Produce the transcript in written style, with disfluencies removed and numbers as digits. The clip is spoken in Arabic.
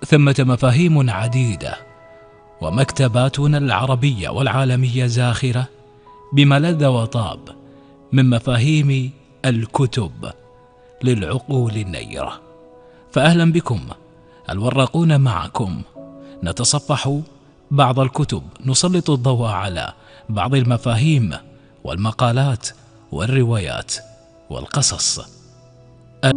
ثمة مفاهيم عديدة، ومكتباتنا العربية والعالمية زاخرة بما لذ وطاب من مفاهيم الكتب للعقول النيرة. فأهلا بكم، الوراقون معكم، نتصفح بعض الكتب، نسلط الضوء على بعض المفاهيم والمقالات والروايات والقصص.